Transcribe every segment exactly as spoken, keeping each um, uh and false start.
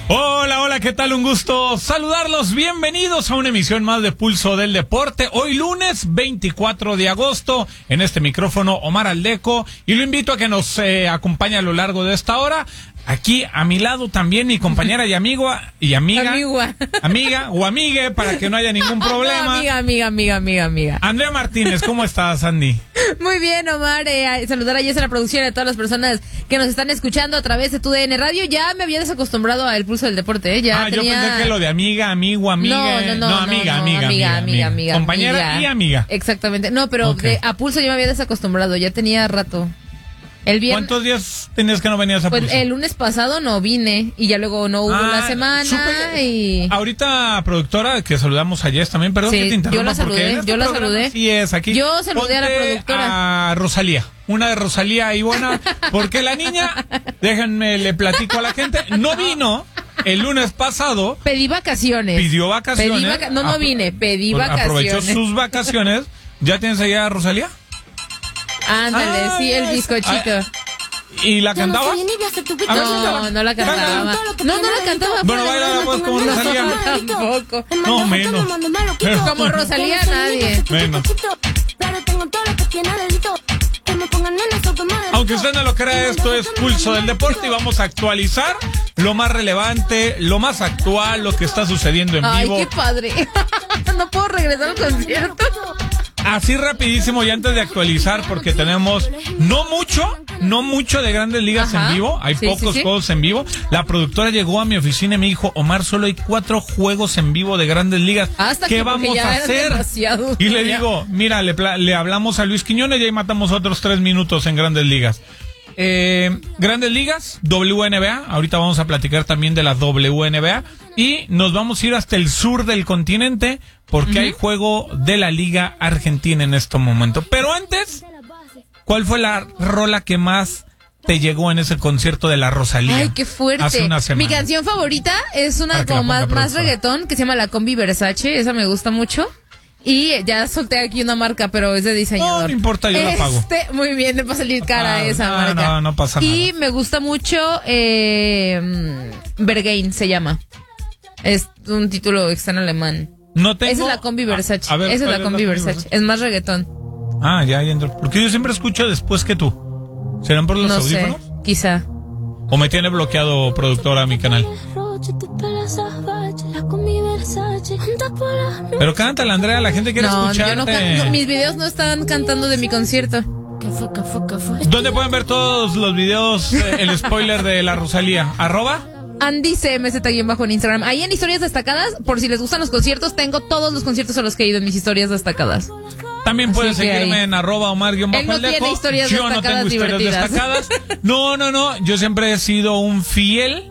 Hola, hola, ¿qué tal? Un gusto saludarlos. Bienvenidos a una emisión más de Pulso del Deporte. Hoy lunes veinticuatro de agosto, en este micrófono Omar Aldeco, y lo invito a que nos eh, acompañe a lo largo de esta hora. Aquí a mi lado también mi compañera y amigo y amiga, Amigua. amiga o amigue, para que no haya ningún problema. No, amiga, amiga, amiga, amiga, amiga. Andrea Martínez, ¿cómo estás, Andy? Muy bien, Omar. Eh, saludar a Jess en la producción y a todas las personas que nos están escuchando a través de tu D N Radio. Ya me había desacostumbrado al Pulso del Deporte, ¿eh? Ya ah, tenía... yo pensé que lo de amiga, amigo, amiga. No, no, no. No, amiga, no, no, amiga, amiga, amiga, amiga. Compañera amiga. y amiga. Exactamente. No, pero Okay. de, a Pulso yo me había desacostumbrado. Ya tenía rato. El viernes, ¿Cuántos días tenías que no venías a pues Pulso? el lunes pasado no vine y ya luego no hubo Ah, la semana súper. y... Ahorita, productora, que saludamos a Jess también, perdón Sí, que te interrumpa. yo la saludé, porque en este yo la programa saludé. Sí es, aquí. Yo saludé a la Ponte productora. A Rosalía, una de Rosalía y buena, porque la niña, déjenme, le platico a la gente, no vino el lunes pasado. Pedí vacaciones. Pidió vacaciones. Pedí vaca- no, no vine, pedí Pues, vacaciones. Aprovechó sus vacaciones. ¿Ya tienes allá a Rosalía? Ándale, Ah, sí, el es- bizcochito. ah, ¿Y la cantaba? No, no la cantaba. No, no la cantaba. Bueno, baila la voz como Rosalía. Tampoco. No, menos. Como Rosalía, nadie. Menos. Aunque usted no lo crea, esto es Pulso del Deporte y vamos a actualizar lo más relevante, lo más actual, lo que está sucediendo en Ay, vivo. qué padre. No puedo regresar al concierto. Así rapidísimo y antes de actualizar, porque tenemos no mucho, no mucho de Grandes Ligas Ajá. en vivo, hay Sí, pocos sí, sí. juegos en vivo. La productora llegó a mi oficina y me dijo, Omar, solo hay cuatro juegos en vivo de Grandes Ligas. Hasta ¿Qué que porque vamos ya a eran hacer? demasiados. Y le Ya. digo, mira, le, pla- le hablamos a Luis Quiñones y ahí matamos otros tres minutos en Grandes Ligas. Eh, Grandes Ligas, W N B A, ahorita vamos a platicar también de la W N B A y nos vamos a ir hasta el sur del continente porque Uh-huh. hay juego de la Liga Argentina en este momento. Pero antes, ¿cuál fue la rola que más te llegó en ese concierto de la Rosalía? Ay, qué fuerte. Hace una semana. Mi canción favorita es una Para que como la más, ponga, más productora. reggaetón que se llama La Combi Versace. Esa me gusta mucho. Y ya solté aquí una marca, pero es de diseñador. No, no importa, yo la pago. Este, muy bien, me va a salir cara Ah, esa no, marca. no, no pasa Y nada. me gusta mucho eh, mm, Berghain se llama. Es un título que está en alemán. No tengo... Esa es la Combi Versace. A- a ver, Esa es ¿cuál la Combi Versace. Es más reggaetón. Ah, ya, ya entró. Porque yo siempre escucho después que tú. ¿Serán por los No sé, audífonos? quizá. ¿O me tiene bloqueado productora mi canal? Pero cántala, Andrea, la gente quiere No, escucharte. yo no canto. Mis videos no están cantando de mi concierto. ¿Dónde pueden ver todos los videos, eh, el spoiler de la Rosalía? ¿Arroba? Andy C M Z guión bajo en Instagram. Ahí en historias destacadas, por si les gustan los conciertos, tengo todos los conciertos a los que he ido en mis historias destacadas. También Así pueden que seguirme ahí. en arroba Omar guión bajo Él no Aldeco. tiene historias Yo no destacadas tengo historias divertidas. destacadas. No, no, no. Yo siempre he sido un fiel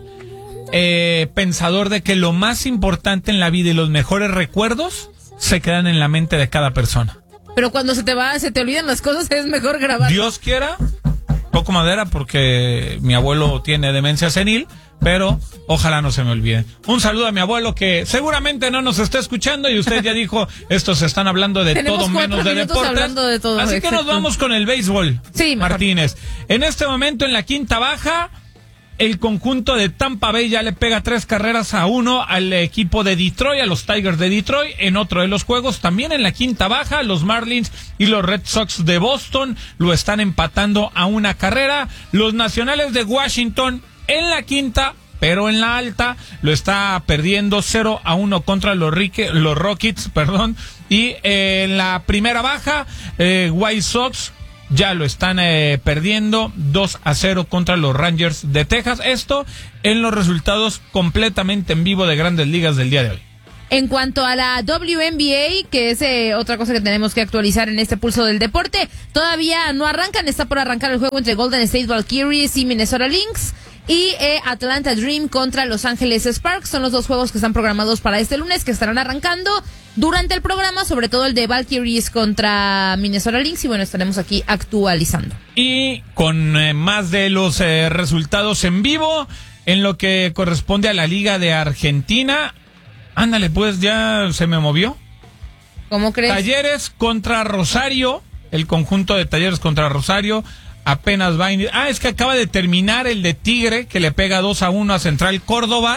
eh, pensador de que lo más importante en la vida y los mejores recuerdos se quedan en la mente de cada persona. Pero cuando se te va, se te olvidan las cosas, es mejor grabar. Dios quiera, toco madera porque mi abuelo tiene demencia senil, pero ojalá no se me olvide. Un saludo a mi abuelo que seguramente no nos está escuchando y usted ya dijo, estos están hablando de Tenemos todo cuatro menos de minutos deportes. hablando de todo, Así que exacto. nos vamos con el béisbol. Sí, mejor. Martínez. En este momento en la quinta baja, el conjunto de Tampa Bay ya le pega tres carreras a uno al equipo de Detroit, a los Tigers de Detroit. En otro de los juegos, también en la quinta baja, los Marlins y los Red Sox de Boston lo están empatando a una carrera. Los Nacionales de Washington en la quinta, pero en la alta, lo está perdiendo cero a uno contra los, Rique, los Rockets, perdón. Y eh, en la primera baja, eh, White Sox ya lo están eh, perdiendo dos a cero contra los Rangers de Texas. Esto en los resultados completamente en vivo de Grandes Ligas del día de hoy. En cuanto a la W N B A, que es eh, otra cosa que tenemos que actualizar en este pulso del deporte, todavía no arrancan, está por arrancar el juego entre Golden State Valkyries y Minnesota Lynx. Y eh, Atlanta Dream contra Los Ángeles Sparks son los dos juegos que están programados para este lunes, que estarán arrancando durante el programa, sobre todo el de Valkyries contra Minnesota Lynx. Y bueno, estaremos aquí actualizando. Y con eh, más de los eh, resultados en vivo, en lo que corresponde a la Liga de Argentina. Ándale, pues ya se me movió. ¿Cómo crees? Talleres contra Rosario, el conjunto de Talleres contra Rosario. Apenas va a in... Ah, es que acaba de terminar el de Tigre, que le pega dos a uno a Central Córdoba.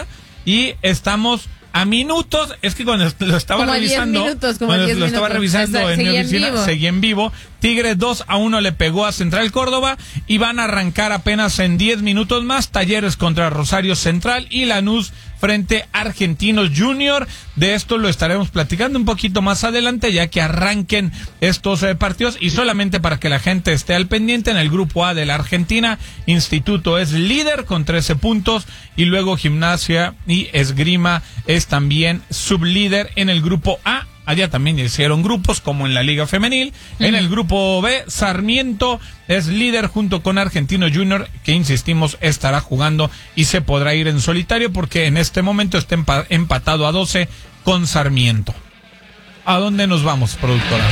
y estamos a minutos, es que cuando lo estaba como revisando, minutos, como cuando lo minutos. estaba revisando Hasta, en mi seguía oficina, en vivo. seguía en vivo. Tigres dos a uno le pegó a Central Córdoba y van a arrancar apenas en diez minutos más. Talleres contra Rosario Central y Lanús frente a Argentinos Junior. De esto lo estaremos platicando un poquito más adelante, ya que arranquen estos eh, partidos. Y solamente para que la gente esté al pendiente, en el grupo A de la Argentina, Instituto es líder con trece puntos y luego Gimnasia y Esgrima es también sublíder en el grupo A. Allá también hicieron grupos como en la Liga Femenil. Uh-huh. En el grupo B, Sarmiento es líder junto con Argentino Junior, que insistimos estará jugando y se podrá ir en solitario porque en este momento está empa- empatado a doce con Sarmiento. ¿A dónde nos vamos, productora?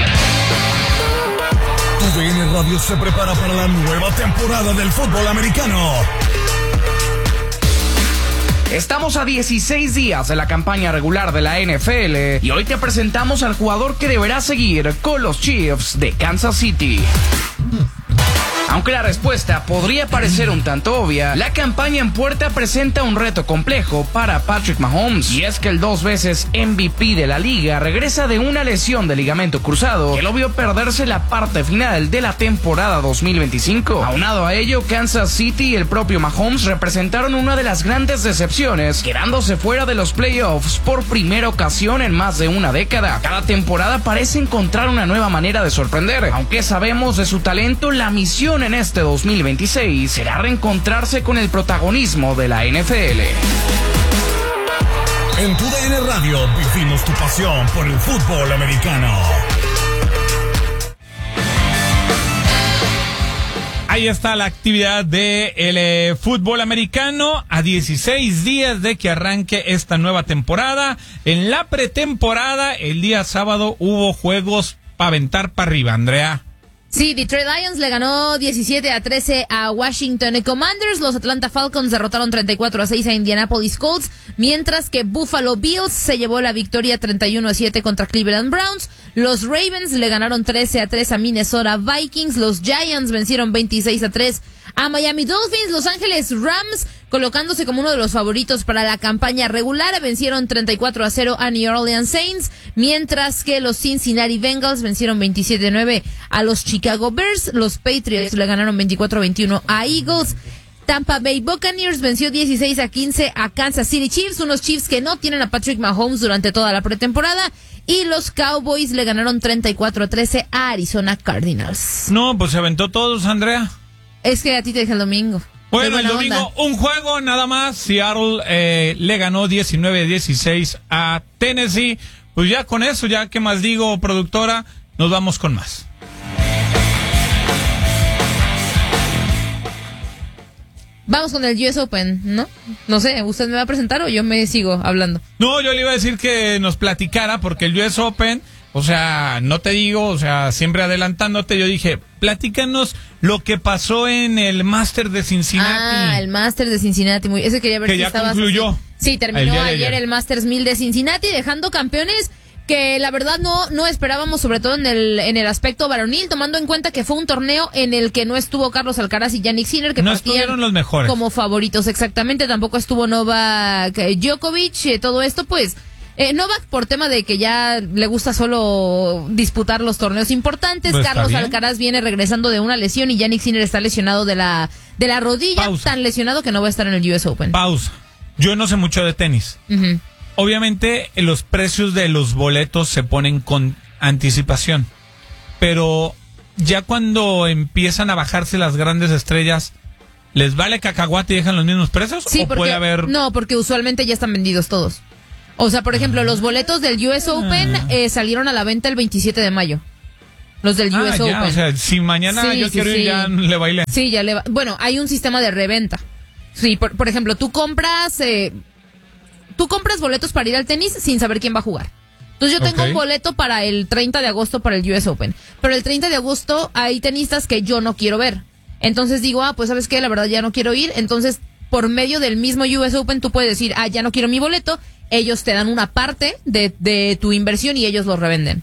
Tu D N Radio se prepara para la nueva temporada del fútbol americano. Estamos a dieciséis días de la campaña regular de la N F L y hoy te presentamos al jugador que deberá seguir con los Chiefs de Kansas City. Aunque la respuesta podría parecer un tanto obvia, la campaña en puerta presenta un reto complejo para Patrick Mahomes. Y es que el dos veces M V P de la liga regresa de una lesión de ligamento cruzado que lo vio perderse la parte final de la temporada dos mil veinticinco. Aunado a ello, Kansas City y el propio Mahomes representaron una de las grandes decepciones, quedándose fuera de los playoffs por primera ocasión en más de una década. Cada temporada parece encontrar una nueva manera de sorprender. Aunque sabemos de su talento, la misión en este dos mil veintiséis será reencontrarse con el protagonismo de la N F L. En tu D N Radio vivimos tu pasión por el fútbol americano. Ahí está la actividad de el eh, fútbol americano a dieciséis días de que arranque esta nueva temporada. En la pretemporada, el día sábado, hubo juegos para aventar para arriba, Andrea. Sí, Detroit Lions le ganó diecisiete a trece a Washington Commanders. Los Atlanta Falcons derrotaron treinta y cuatro a seis a Indianapolis Colts, mientras que Buffalo Bills se llevó la victoria treinta y uno a siete contra Cleveland Browns. Los Ravens le ganaron trece a tres a Minnesota Vikings. Los Giants vencieron veintiséis a tres a Miami Dolphins. Los Ángeles Rams, colocándose como uno de los favoritos para la campaña regular, vencieron treinta y cuatro a cero a New Orleans Saints, mientras que los Cincinnati Bengals vencieron veintisiete a nueve a los Chicago Bears. Los Patriots le ganaron veinticuatro a veintiuno a Eagles. Tampa Bay Buccaneers venció dieciséis a quince a Kansas City Chiefs, unos Chiefs que no tienen a Patrick Mahomes durante toda la pretemporada. Y los Cowboys le ganaron treinta y cuatro a trece a Arizona Cardinals. No, pues se aventó todos, Andrea. Es que a ti te dije el domingo. Bueno, el domingo onda. Un juego nada más. Seattle eh, le ganó diecinueve a dieciséis a Tennessee. Pues ya con eso, ya qué más digo, productora, nos vamos con más. Vamos con el U S Open, ¿no? No sé, ¿usted me va a presentar o yo me sigo hablando? No, yo le iba a decir que nos platicara porque el U S Open, o sea, no te digo, o sea, siempre adelantándote, yo dije, platícanos lo que pasó en el Master de Cincinnati. Ah, el Master de Cincinnati, muy, ese quería ver que si ya estabas concluyó. Así. Sí, terminó el ayer, ayer el Masters mil de Cincinnati, dejando campeones que la verdad no no esperábamos, sobre todo en el en el aspecto varonil, tomando en cuenta que fue un torneo en el que no estuvo Carlos Alcaraz y Jannik Sinner, que no estuvieron los mejores como favoritos, exactamente. Tampoco estuvo Novak Djokovic, eh, todo esto pues eh, Novak por tema de que ya le gusta solo disputar los torneos importantes. Pues Carlos Alcaraz viene regresando de una lesión y Jannik Sinner está lesionado de la de la rodilla. Pausa. Tan lesionado que no va a estar en el U S Open. Pausa. Yo no sé mucho de tenis. Uh-huh. Obviamente los precios de los boletos se ponen con anticipación, pero ya cuando empiezan a bajarse las grandes estrellas, ¿les vale cacahuate y dejan los mismos precios? Sí, ¿O porque, puede haber...? No, porque usualmente ya están vendidos todos. O sea, por ejemplo, los boletos del U S Open eh, salieron a la venta el veintisiete de mayo. Los del ah, U S ya, Open. O sea, si mañana sí, yo sí, quiero sí. ir, ya le bailé. Sí, ya le va... Bueno, hay un sistema de reventa. Sí, por, por ejemplo, tú compras... Eh, tú compras boletos para ir al tenis sin saber quién va a jugar. Entonces yo tengo okay. un boleto para el treinta de agosto para el U S Open. Pero el treinta de agosto hay tenistas que yo no quiero ver. Entonces digo, ah, pues ¿sabes qué? La verdad ya no quiero ir. Entonces, por medio del mismo U S Open, tú puedes decir, ah, ya no quiero mi boleto. Ellos te dan una parte de, de tu inversión y ellos lo revenden.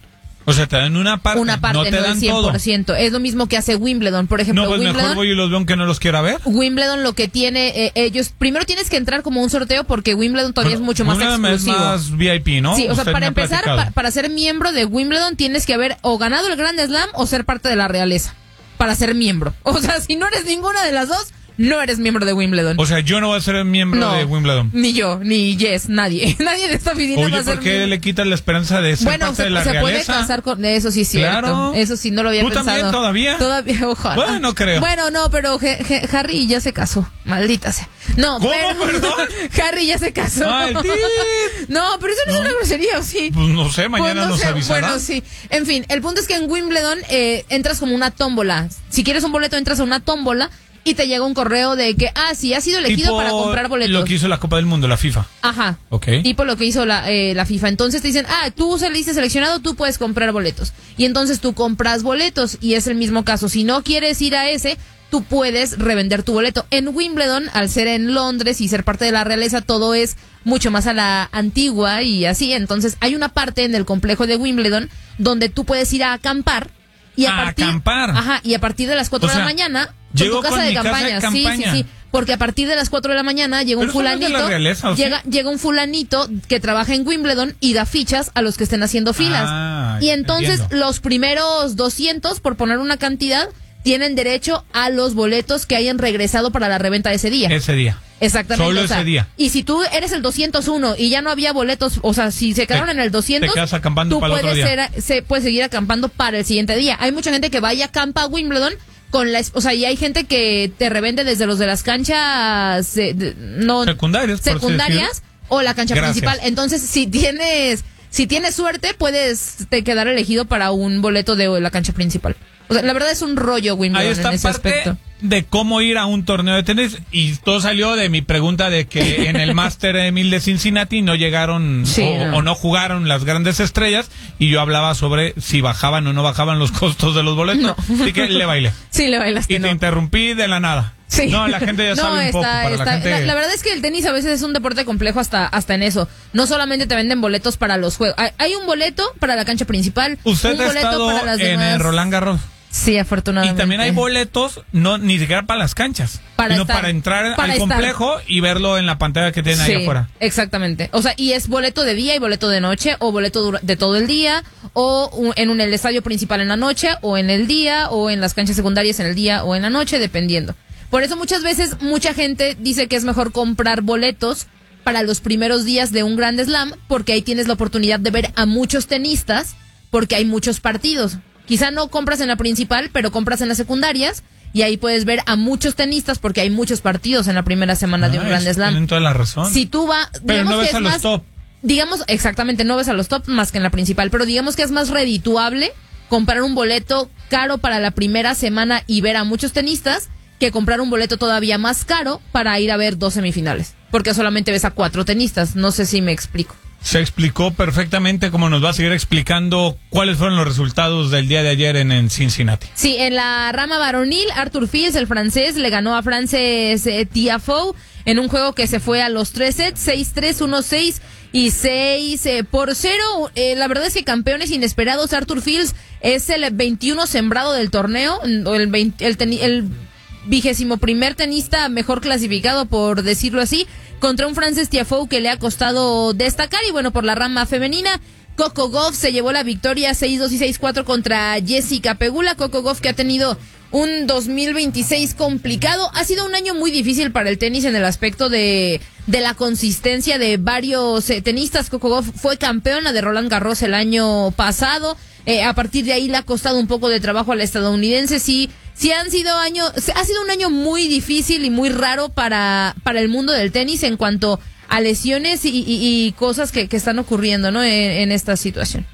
O sea, te dan una parte, una parte, no te no dan el cien por ciento. todo. Es lo mismo que hace Wimbledon, por ejemplo. No, pues Wimbledon, mejor voy y los veo aunque no los quiera ver. Wimbledon lo que tiene, eh, ellos, primero tienes que entrar como un sorteo porque Wimbledon todavía Pero es mucho más Wimbledon exclusivo. es más V I P, ¿no? Sí, o sea, Usted para me ha empezar, platicado. pa- para ser miembro de Wimbledon tienes que haber o ganado el Grand Slam o ser parte de la realeza para ser miembro. O sea, si no eres ninguna de las dos, no eres miembro de Wimbledon. O sea, yo no voy a ser miembro No, de Wimbledon. Ni yo, ni Jess, nadie. Nadie de esta oficina va Oye, a ser ¿por qué miembro. le quitas la esperanza de ser Bueno, parte se, de la se puede realeza? casar con eso, sí es cierto. Claro. Eso sí, no lo había ¿Tú pensado. también todavía? Todavía, ojalá. Bueno, no creo. Bueno, no, pero Ge- Ge- Harry ya se casó. Maldita sea. No, ¿Cómo, pero perdón? Harry ya se casó. Ah, el tit. No, pero eso no, es una grosería, ¿o sí? Pues no sé, mañana Pues no nos sé, avisará. Bueno, sí. En fin, el punto es que en Wimbledon eh, entras como una tómbola. Si quieres un boleto, entras a una tómbola y te llega un correo de que, ah, sí, has sido elegido Tipo para comprar boletos. lo que hizo la Copa del Mundo, la FIFA. Ajá. Ok. Tipo lo que hizo la, eh, la FIFA. Entonces te dicen, ah, tú saliste seleccionado, tú puedes comprar boletos. Y entonces tú compras boletos y es el mismo caso. Si no quieres ir a ese, tú puedes revender tu boleto. En Wimbledon, al ser en Londres y ser parte de la realeza, todo es mucho más a la antigua y así. Entonces hay una parte en el complejo de Wimbledon donde tú puedes ir a acampar. Y a, A partir, acampar. Ajá, y a partir de las cuatro O de la sea, mañana, con llego tu casa, con de mi casa campaña. de campaña. Sí, sí, sí. Porque a partir de las cuatro de la mañana llega un Pero eso no es de fulanito. la realeza, ¿o sí? llega, llega un fulanito que trabaja en Wimbledon y da fichas a los que estén haciendo filas. Ah, y entonces entiendo. los primeros doscientos, por poner una cantidad, tienen derecho a los boletos que hayan regresado para la reventa de ese día. Ese día. Exactamente. Solo o sea, ese día. Y si tú eres el doscientos uno y ya no había boletos, o sea, si se quedaron Te- en el doscientos, te quedas acampando tú para el otro puedes, día. ser- se, puedes seguir acampando para el siguiente día. Hay mucha gente que vaya a acampa a Wimbledon con la, es- o sea, y hay gente que te revende desde los de las canchas eh, de- no Secundarias, por así secundarias decirlo. o la cancha Gracias. principal. Entonces, si tienes si tienes suerte, puedes te quedar elegido para un boleto de la cancha principal. O sea, la verdad es un rollo Wimbledon Ahí está en ese parte aspecto. de cómo ir a un torneo de tenis y todo salió de mi pregunta de que en el Master mil de Cincinnati no llegaron Sí, o, no. o no jugaron las grandes estrellas y yo hablaba sobre si bajaban o no bajaban los costos de los boletos. No. Así que le bailé. Sí, le bailaste, Y te no. interrumpí de la nada. Sí. No, la gente ya No, sabe un está- poco. Para está- la gente... la, la verdad es que el tenis a veces es un deporte complejo hasta, hasta en eso. No solamente te venden boletos para los juegos. Hay, hay un boleto para la cancha principal. Usted un ha boleto estado para las en demás. el Roland Garros. Sí, Y afortunadamente. también hay boletos, no ni siquiera para las canchas, Para sino estar, para entrar para al estar. complejo y verlo en la pantalla que tienen ahí Sí, afuera. exactamente. O sea, y es boleto de día y boleto de noche, o boleto dura- de todo el día, o un- en un, el estadio principal en la noche, o en el día, o en las canchas secundarias en el día o en la noche, dependiendo. Por eso muchas veces mucha gente dice que es mejor comprar boletos para los primeros días de un Grand Slam, porque ahí tienes la oportunidad de ver a muchos tenistas, porque hay muchos partidos. Quizá no compras en la principal, pero compras en las secundarias, y ahí puedes ver a muchos tenistas, porque hay muchos partidos en la primera semana de un Ah, Grand es- Slam. Tienen toda la razón. Si tú vas, Pero no que ves es a los más, top. digamos, exactamente, no ves a los top más que en la principal, pero digamos que es más redituable comprar un boleto caro para la primera semana y ver a muchos tenistas que comprar un boleto todavía más caro para ir a ver dos semifinales, porque solamente ves a cuatro tenistas. No sé si me explico. Se explicó perfectamente, como nos va a seguir explicando cuáles fueron los resultados del día de ayer en, en Cincinnati. Sí, en la rama varonil, Arthur Fils, el francés, le ganó a Frances eh, Tiafoe en un juego que se fue a los tres sets, seis tres, uno seis y seis eh, por cero. Eh, la verdad es que campeones inesperados, Arthur Fils es el veintiuno sembrado del torneo, o el, veinte, el, teni- el vigésimo primer tenista mejor clasificado, por decirlo así, contra un Frances Tiafoe que le ha costado destacar. Y bueno, por la rama femenina, Coco Gauff se llevó la victoria seis dos y seis cuatro contra Jessica Pegula. Coco Gauff, que ha tenido un dos mil veintiséis complicado. Ha sido un año muy difícil para el tenis en el aspecto de, de la consistencia de varios eh, tenistas. Coco Gauff fue campeona de Roland Garros el año pasado. Eh, a partir de ahí le ha costado un poco de trabajo a la estadounidense. Sí, sí han sido años, ha sido un año muy difícil y muy raro para, para el mundo del tenis en cuanto a lesiones y, y, y cosas que, que están ocurriendo, ¿no? En, en esta situación.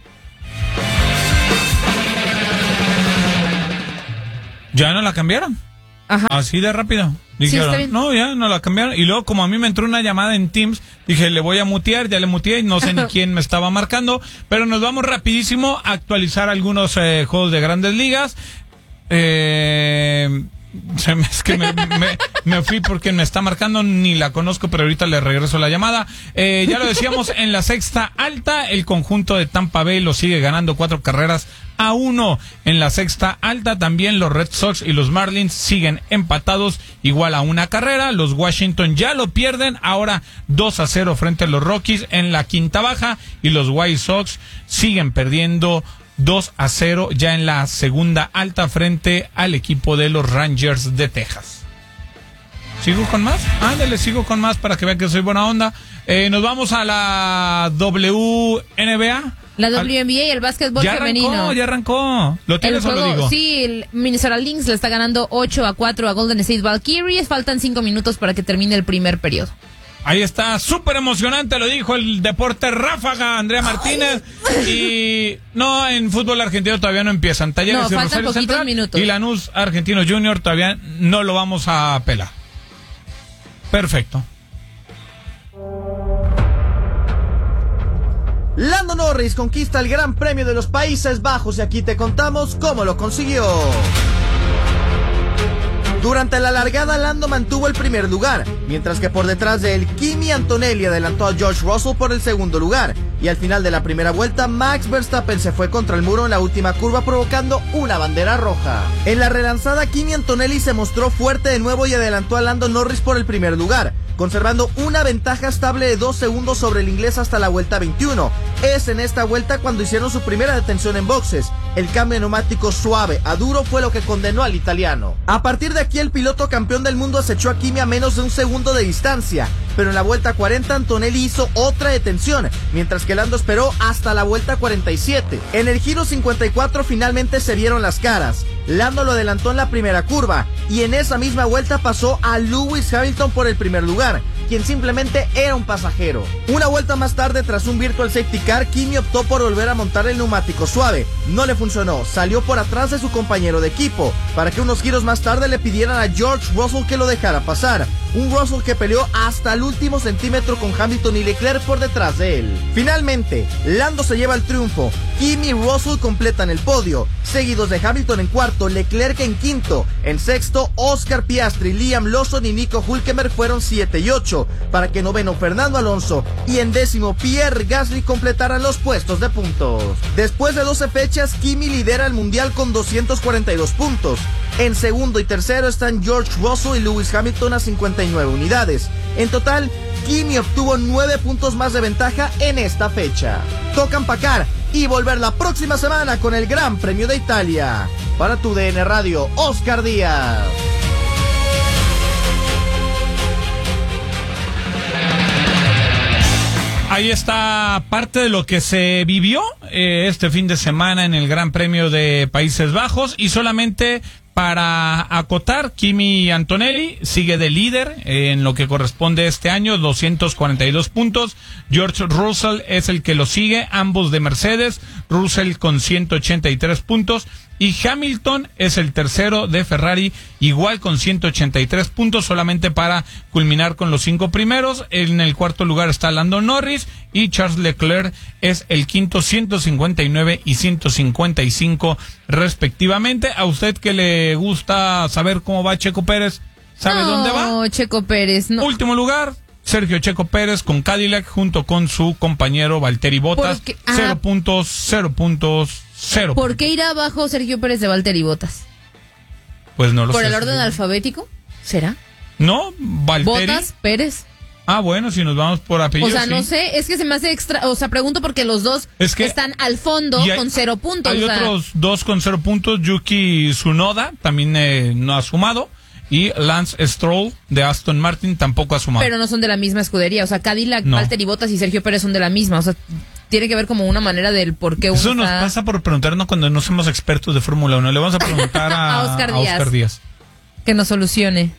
Ya no la cambiaron. Ajá. Así de rápido. Dijeron, está bien. no, ya no la cambiaron. Y luego, como a mí me entró una llamada en Teams, dije, le voy a mutear, ya le muteé, y no sé ni quién me estaba marcando. Pero nos vamos rapidísimo a actualizar algunos eh, juegos de Grandes Ligas. Eh, Se me, es que me, me, me fui porque me está marcando, ni la conozco, pero ahorita le regreso la llamada. Eh, ya lo decíamos, en la sexta alta, el conjunto de Tampa Bay lo sigue ganando cuatro carreras a uno. En la sexta alta también los Red Sox y los Marlins siguen empatados igual a una carrera. Los Washington ya lo pierden, ahora dos a cero frente a los Rockies en la quinta baja, y los White Sox siguen perdiendo dos a cero ya en la segunda alta frente al equipo de los Rangers de Texas. ¿Sigo con más? Ándale, sigo con más para que vean que soy buena onda. Eh, nos vamos a la W N B A. La W N B A, el básquetbol ya femenino. Arrancó, ya arrancó. ¿Lo tienes o lo digo? Sí, el Minnesota Lynx le está ganando ocho a cuatro a Golden State Valkyries. Faltan cinco minutos para que termine el primer periodo. Ahí está, súper emocionante, lo dijo el deporte ráfaga, Andrea Martínez. Y no, en fútbol argentino todavía no empiezan. Talleres No, y faltan Rosario poquitos Central minutos. y Lanús Argentino Junior todavía no lo vamos a pelar. Perfecto. Lando Norris conquista el Gran Premio de los Países Bajos y aquí te contamos cómo lo consiguió. Durante la largada, Lando mantuvo el primer lugar, mientras que por detrás de él, Kimi Antonelli adelantó a George Russell por el segundo lugar. Y al final de la primera vuelta, Max Verstappen se fue contra el muro en la última curva, provocando una bandera roja. En la relanzada, Kimi Antonelli se mostró fuerte de nuevo y adelantó a Lando Norris por el primer lugar, conservando una ventaja estable de dos segundos sobre el inglés hasta la vuelta veintiuno. Es en esta vuelta cuando hicieron su primera detención en boxes. El cambio de neumático suave a duro fue lo que condenó al italiano. A partir de aquí, el piloto campeón del mundo acechó a Kimi a menos de un segundo de distancia, pero en la vuelta cuarenta Antonelli hizo otra detención, mientras que Lando esperó hasta la vuelta cuarenta y siete. En el giro cincuenta y cuatro finalmente se vieron las caras. Lando lo adelantó en la primera curva y en esa misma vuelta pasó a Lewis Hamilton por el primer lugar, quien simplemente era un pasajero. Una vuelta más tarde, tras un virtual safety car, Kimi optó por volver a montar el neumático suave. No le funcionó, salió por atrás de su compañero de equipo, para que unos giros más tarde le pidieran a George Russell que lo dejara pasar. Un Russell que peleó hasta el último centímetro con Hamilton y Leclerc por detrás de él. Finalmente, Lando se lleva el triunfo. Kimi y Russell completan el podio, seguidos de Hamilton en cuarto, Leclerc en quinto. En sexto, Oscar Piastri, Liam Lawson y Nico Hülkenberg fueron siete y ocho, para que noveno Fernando Alonso y en décimo Pierre Gasly completaran los puestos de puntos. Después de doce fechas, Kimi lidera el mundial con doscientos cuarenta y dos puntos. En segundo y tercero están George Russell y Lewis Hamilton a cincuenta y nueve unidades. En total, Kimi obtuvo nueve puntos más de ventaja en esta fecha. Toca empacar y volver la próxima semana con el Gran Premio de Italia. Para tu D N Radio, Oscar Díaz. Ahí está parte de lo que se vivió eh, este fin de semana en el Gran Premio de Países Bajos. Y solamente para acotar, Kimi Antonelli sigue de líder en lo que corresponde este año, doscientos cuarenta y dos puntos. George Russell es el que lo sigue, ambos de Mercedes. Russell con ciento ochenta y tres puntos. Y Hamilton es el tercero de Ferrari, igual con ciento ochenta y tres puntos, solamente para culminar con los cinco primeros. En el cuarto lugar está Lando Norris y Charles Leclerc es el quinto, ciento cincuenta y nueve y ciento cincuenta y cinco respectivamente. A usted que le gusta saber cómo va Checo Pérez, ¿sabe no, dónde va? No, Checo Pérez, no. Último lugar, Sergio Checo Pérez con Cadillac junto con su compañero Valtteri Bottas. Porque, cero ah, puntos, cero puntos, cero. ¿Por qué irá abajo Sergio Pérez de Valtteri Bottas? Pues no lo ¿Por sé. el orden alfabético? ¿Será? No, Valtteri. Bottas, Pérez. Ah, bueno, si nos vamos por apellido. O sea, sí. no sé, es que se me hace extra, o sea, pregunto porque los dos Es que están al fondo hay, con cero puntos. Hay o sea, otros dos con cero puntos. Yuki Tsunoda también eh, no ha sumado. Y Lance Stroll de Aston Martin tampoco ha sumado. pero no son de la misma escudería. O sea, Cadillac, No. Valtteri Bottas y Sergio Pérez son de la misma. O sea, tiene que ver como una manera del por qué uno Eso nos está- pasa por preguntarnos cuando no somos expertos de Fórmula uno. Le vamos a preguntar a, A Oscar a Díaz. Oscar Díaz. que nos solucione.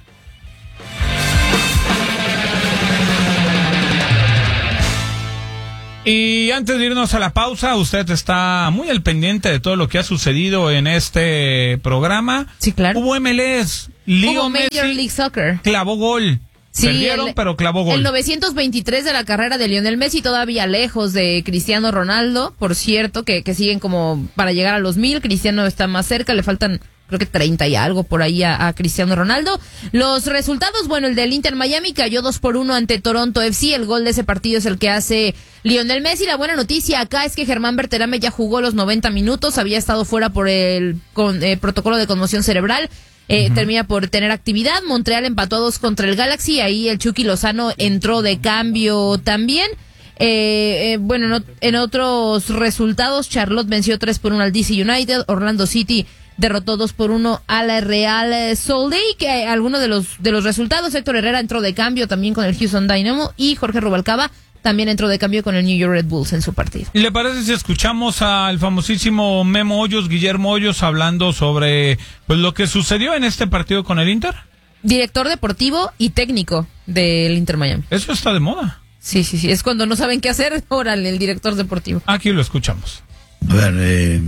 Y antes de irnos a la pausa, usted está muy al pendiente de todo lo que ha sucedido en este programa. Sí, claro. Hubo M L S. Leo Hubo Major Messi League Soccer. clavó gol. Sí, Perdieron, el- pero clavó gol. El novecientos veintitrés de la carrera de Lionel Messi, todavía lejos de Cristiano Ronaldo, por cierto, que, que siguen como para llegar a los mil. Cristiano está más cerca, le faltan creo que treinta y algo por ahí a, a Cristiano Ronaldo. Los resultados, bueno, el del Inter Miami cayó dos por uno ante Toronto F C. El gol de ese partido es el que hace Lionel Messi. La buena noticia acá es que Germán Berterame ya jugó los noventa minutos, había estado fuera por el con, eh, protocolo de conmoción cerebral. Eh, uh-huh. Termina por tener actividad. Montreal empató a dos contra el Galaxy. Ahí el Chucky Lozano entró de cambio también. Eh, eh, bueno, en, en otros resultados, Charlotte venció tres por uno al D C United. Orlando City derrotó dos por uno a la Real Salt Lake. Eh, algunos de los de los resultados, Héctor Herrera entró de cambio también con el Houston Dynamo y Jorge Rubalcaba también entró de cambio con el New York Red Bulls en su partido. ¿Le parece si escuchamos al famosísimo Memo Hoyos, Guillermo Hoyos, hablando sobre pues lo que sucedió en este partido con el Inter? Director deportivo y técnico del Inter Miami. Eso está de moda. Sí, sí, sí. Es cuando no saben qué hacer, órale, el director deportivo. Aquí lo escuchamos. A ver, eh,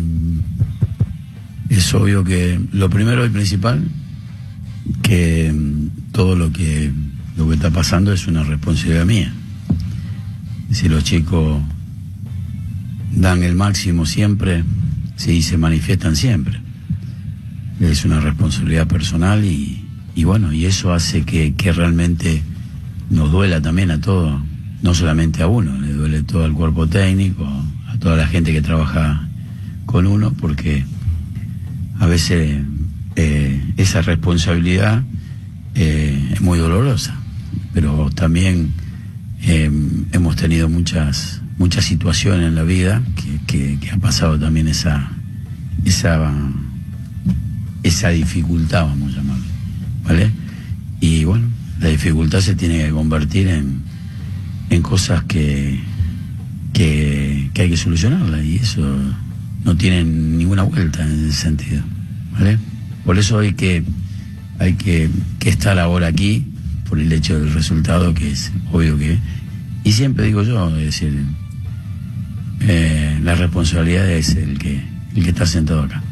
es obvio que lo primero y principal, que todo lo que, lo que está pasando es una responsabilidad mía. Si los chicos dan el máximo siempre, sí, se manifiestan siempre. Es una responsabilidad personal y, y bueno, y eso hace que, que realmente nos duela también a todos, no solamente a uno, le duele todo al cuerpo técnico, a toda la gente que trabaja con uno, porque a veces eh, esa responsabilidad eh, es muy dolorosa, pero también eh, hemos tenido muchas muchas situaciones en la vida que, que, que ha pasado también esa esa esa dificultad, vamos a llamarlo, ¿vale? Y bueno, la dificultad se tiene que convertir en, en cosas que, que, que hay que solucionarla, y eso no tiene ninguna vuelta en ese sentido, ¿vale? Por eso hay que, hay que, que estar ahora aquí, por el hecho del resultado, que es obvio que... Y siempre digo yo, es decir, eh, la responsabilidad es el que, el que está sentado acá.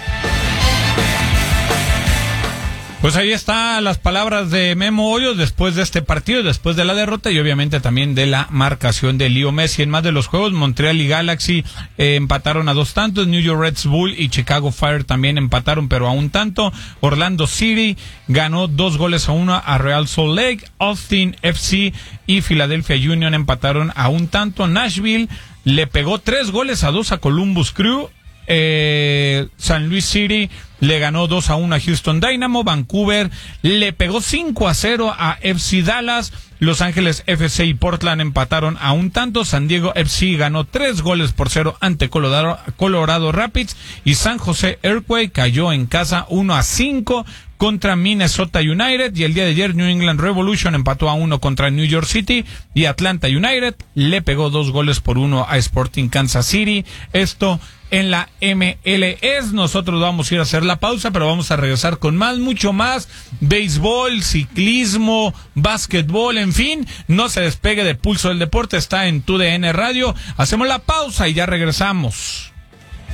Pues ahí están las palabras de Memo Hoyos después de este partido, después de la derrota y obviamente también de la marcación de Leo Messi. En más de los juegos, Montreal y Galaxy eh, empataron a dos tantos, New York Red Bull y Chicago Fire también empataron, pero a un tanto. Orlando City ganó dos goles a uno a Real Salt Lake, Austin F C y Philadelphia Union empataron a un tanto. Nashville le pegó tres goles a dos a Columbus Crew. Eh, San Luis City le ganó dos a uno a Houston Dynamo. Vancouver le pegó cinco a cero a F C Dallas. Los Ángeles F C y Portland empataron a un tanto. San Diego F C ganó tres goles por cero ante Colorado, Colorado Rapids. Y San José Earthquake cayó en casa uno a cinco contra Minnesota United. Y el día de ayer New England Revolution empató a uno contra New York City. Y Atlanta United le pegó dos goles por uno a Sporting Kansas City. Esto en la M L S. Nosotros vamos a ir a hacer la pausa, pero vamos a regresar con más, mucho más. Béisbol, ciclismo, básquetbol, en fin. No se despegue de Pulso del Deporte, está en Tu D N Radio. Hacemos la pausa y ya regresamos.